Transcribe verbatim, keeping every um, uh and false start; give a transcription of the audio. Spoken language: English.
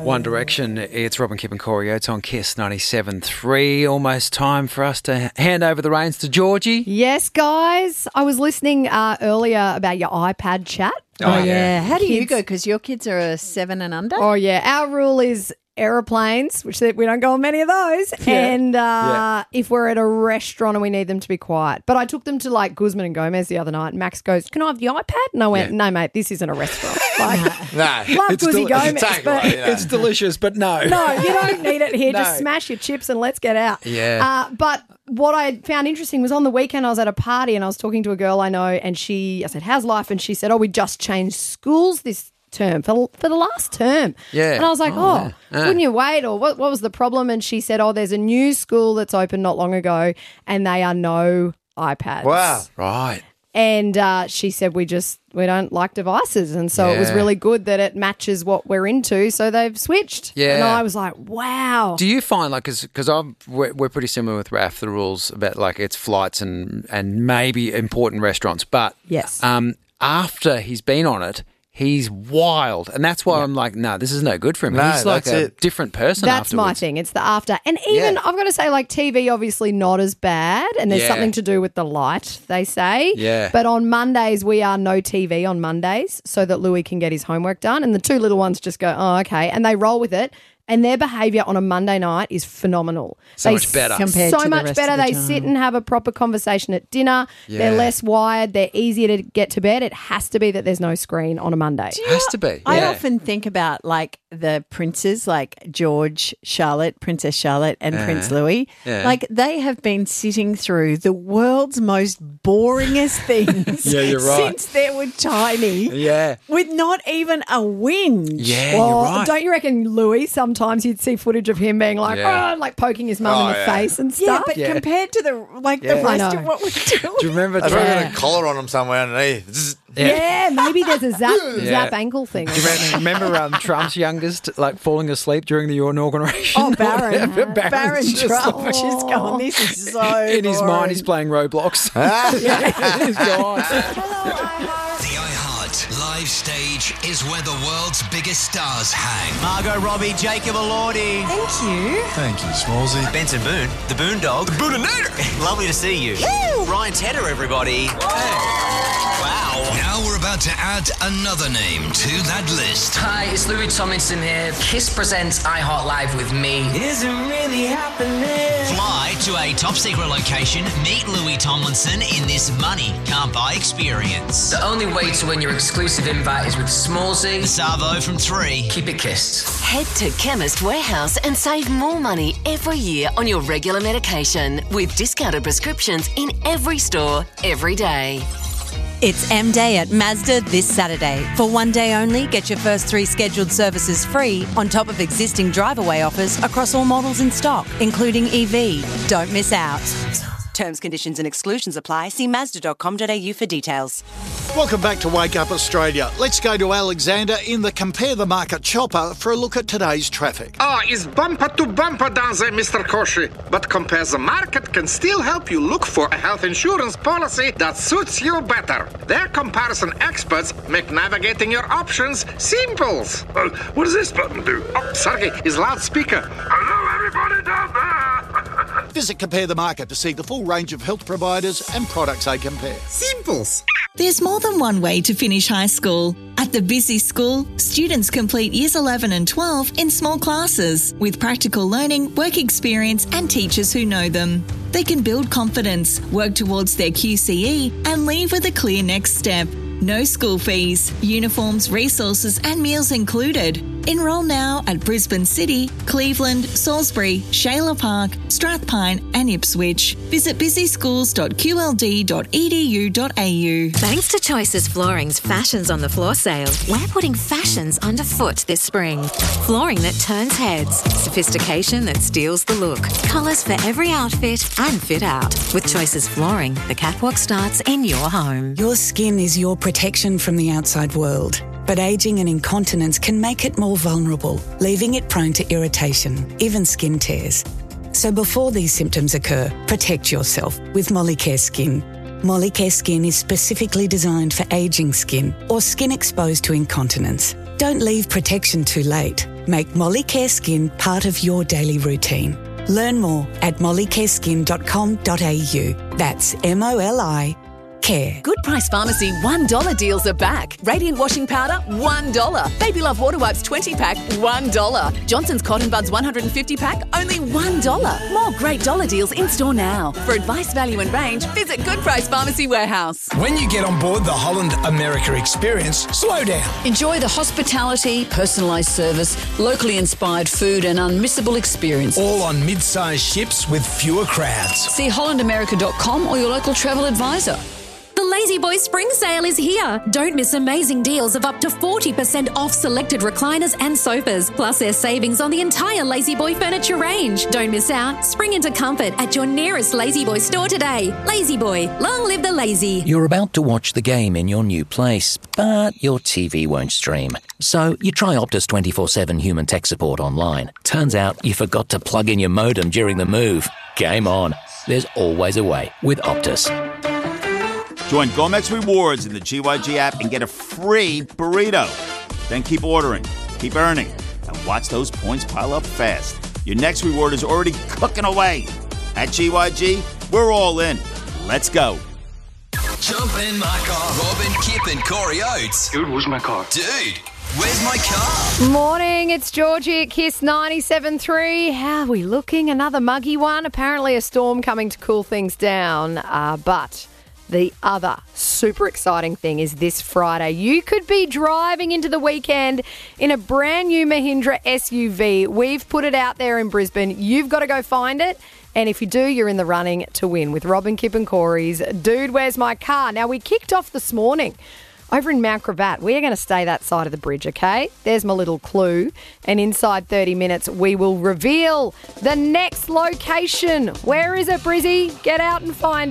One Direction, it's Robin, Kip and Corey Oates on Kiss ninety-seven three. Almost time for us to hand over the reins to Georgie. Yes, guys. I was listening uh, earlier about your iPad chat. Oh, yeah. yeah. How do you Kids- go? Because your kids are a seven and under? Oh, yeah. Our rule is aeroplanes, which we don't go on many of those, Yeah. and uh, Yeah. if we're at a restaurant and we need them to be quiet. But I took them to like Guzman and Gomez the other night, and Max goes, "Can I have the iPad?" And I went, Yeah. "No, mate, this isn't a restaurant." Like, No. love It's Guzzy del- Gomez, it's a takeaway, but you know. It's delicious, but no. no, you don't need it here. No. Just smash your chips and let's get out. Yeah. Uh, but what I found interesting was on the weekend I was at a party and I was talking to a girl I know, and she, I said, "How's life?" And she said, "Oh, we just changed schools this term for for the last term." Yeah. And I was like, Oh, "Oh, yeah. Ah. wouldn't you wait?" Or what? What was the problem? And she said, "Oh, there's a new school that's opened not long ago, and they are no iPads." Wow. Right. And uh, she said, we just, we don't like devices. And so it was Yeah. really good that it matches what we're into. So they've switched. Yeah. And I was like, wow. Do you find, like, because I'm we're, we're pretty similar with Raf, the rules about, like, it's flights and, and maybe important restaurants. But Yes. um, after he's been on it, he's wild. And that's why I'm like, no, this is no good for him. No, he's like that's a it. different person That's my afterwards. thing. It's the after. And even, Yeah. I've got to say, like, T V obviously not as bad. And there's Yeah. something to do with the light, they say. Yeah. But on Mondays, we are no T V on Mondays so that Louis can get his homework done. And the two little ones just go, oh, okay. And they roll with it. And their behaviour on a Monday night is phenomenal. So They much better. Compared so to the much rest better. of the They time. sit and have a proper conversation at dinner. They're Yeah. less wired. They're easier to get to bed. It has to be that there's no screen on a Monday. Has to be. I yeah. often think about like the princes, like George, Charlotte, Princess Charlotte, and Prince Louis. Yeah. Like they have been sitting through the world's most boringest things Yeah, you're right. since they were tiny, Yeah. with not even a whinge. Yeah, Well, you're right. don't you reckon Louis, sometimes you'd see footage of him being like, Yeah. oh, like poking his mum Oh, in the yeah. face and Yeah, stuff? but Yeah. compared to the like Yeah. the I rest know. of what we're doing, Do you remember? I've probably Yeah. got a collar on him somewhere underneath. Zzz. yeah. maybe there's a zap, Yeah. zap ankle thing. or Do you something. remember, remember um, Trump's youngest, like, falling asleep during the inauguration? oh, Baron, Barron's Baron just Trump like- just going. This is so in his mind, boring." he's playing Roblox. He's gone. The iHeart live stage is where the world's biggest stars hang. Margot Robbie, Jacob Elordi. Thank you. Thank you, Smallsy. Benson Boone, the Boondog. The Booninator. Lovely to see you. Ryan Tedder, everybody. Wow. Now we're about to add another name to that list. Hi, it's Louis Tomlinson here. Kiss presents iHeart Live with me. Is it really happening? Fly to a top secret location, meet Louis Tomlinson in this money can't buy experience. The only way to win your exclusive invite is with Smallsy. Savo from three. Keep it kissed. Head to Chemist Warehouse and save more money every year on your regular medication with discounted prescriptions in every store, every day. It's M Day at Mazda this Saturday. For one day only, get your first three scheduled services free on top of existing drive-away offers across all models in stock, including E V. Don't miss out. Terms, conditions and exclusions apply. See mazda dot com dot a u for details. Welcome back to Wake Up Australia. Let's go to Alexander in the Compare the Market chopper for a look at today's traffic. Ah, it's bumper to bumper down there, Mister Koshi. But Compare the Market can still help you look for a health insurance policy that suits you better. Their comparison experts make navigating your options simple. Uh, what does this button do? Oh, Sergey, his loudspeaker. Hello, everybody down there. Visit Compare the Market to see the full range of health providers and products they compare. Simples. There's more than one way to finish high school. At the Busy School, students complete years eleven and twelve in small classes with practical learning, work experience and teachers who know them. They can build confidence, work towards their Q C E and leave with a clear next step. No school fees, uniforms, resources and meals included. Enrol now at Brisbane City, Cleveland, Salisbury, Shayla Park, Strathpine and Ipswich. Visit busy schools dot q l d dot e d u dot a u. Thanks to Choices Flooring's Fashions on the Floor sale, we're putting fashions underfoot this spring. Flooring that turns heads, sophistication that steals the look, colours for every outfit and fit out. With Choices Flooring, the catwalk starts in your home. Your skin is your protection from the outside world. But ageing and incontinence can make it more vulnerable, leaving it prone to irritation, even skin tears. So before these symptoms occur, protect yourself with Molicare Skin. Molicare Skin is specifically designed for ageing skin or skin exposed to incontinence. Don't leave protection too late. make Molicare Skin part of your daily routine. Learn more at molicare skin dot com dot a u. That's M O L I care. Good Price Pharmacy one dollar deals are back. Radiant washing powder, one dollar. Baby Love water wipes twenty pack, one dollar. Johnson's Cotton Buds one hundred fifty pack, only one dollar. More great dollar deals in store now. For advice, value and range, visit Good Price Pharmacy Warehouse. When you get on board the Holland America experience, slow down. Enjoy the hospitality, personalised service, locally inspired food and unmissable experience. All on mid-sized ships with fewer crowds. See holland america dot com or your local travel advisor. The Lazy Boy Spring Sale is here. Don't miss amazing deals of up to forty percent off selected recliners and sofas. Plus, there's savings on the entire Lazy Boy furniture range. Don't miss out. Spring into comfort at your nearest Lazy Boy store today. Lazy Boy, long live the lazy. You're about to watch the game in your new place, but your T V won't stream. So you try Optus twenty-four seven human tech support online. Turns out you forgot to plug in your modem during the move. Game on. There's always a way with Optus. Join Gomex Rewards in the G Y G app and get a free burrito. Then keep ordering, keep earning, and watch those points pile up fast. Your next reward is already cooking away. At G Y G, we're all in. Let's go. Jump in my car. Robin, Kip and Corey Oates. Dude, where's my car? Dude, where's my car? Morning, it's Georgie at Kiss ninety-seven point three. How are we looking? Another muggy one. Apparently a storm coming to cool things down, uh, but... the other super exciting thing is this Friday. You could be driving into the weekend in a brand new Mahindra S U V. We've put it out there in Brisbane. You've got to go find it. And if you do, you're in the running to win with Robin, Kip and Corey's Dude, Where's My Car? Now, we kicked off this morning over in Mount Gravatt. We are going to stay that side of the bridge, okay? There's my little clue. And inside thirty minutes, we will reveal the next location. Where is it, Brizzy? Get out and find it.